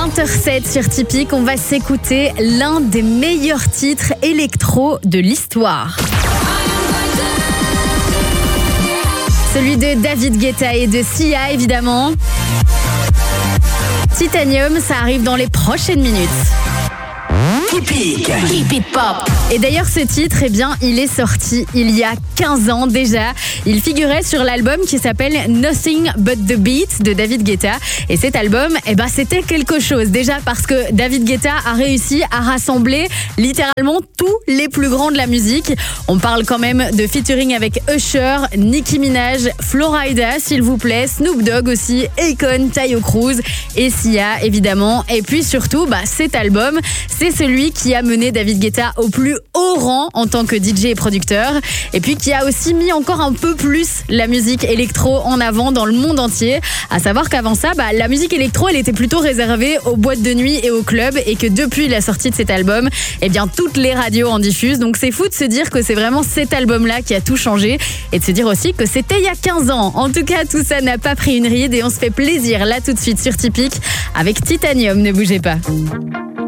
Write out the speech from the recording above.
20h07 sur Typique, on va s'écouter l'un des meilleurs titres électro de l'histoire. Celui de David Guetta et de Sia, évidemment. Titanium, ça arrive dans les prochaines minutes. Typique Pop. Et d'ailleurs, ce titre, il est sorti il y a 15 ans déjà. Il figurait sur l'album qui s'appelle Nothing But The Beat de David Guetta. Et cet album, c'était quelque chose. Déjà parce que David Guetta a réussi à rassembler littéralement tous les plus grands de la musique. On parle quand même de featuring avec Usher, Nicki Minaj, Flo Rida, s'il vous plaît, Snoop Dogg aussi, Akon, Taio Cruz et Sia, évidemment. Et puis surtout, cet album, c'est celui qui a mené David Guetta au plus haut rang en tant que DJ et producteur, et puis qui a aussi mis encore un peu plus la musique électro en avant dans le monde entier. À savoir qu'avant ça, la musique électro, elle était plutôt réservée aux boîtes de nuit et aux clubs, et que depuis la sortie de cet album, toutes les radios en diffusent. Donc c'est fou de se dire que c'est vraiment cet album-là qui a tout changé, et de se dire aussi que c'était il y a 15 ans. En tout cas, tout ça n'a pas pris une ride, et on se fait plaisir là tout de suite sur Typique avec Titanium. Ne bougez pas.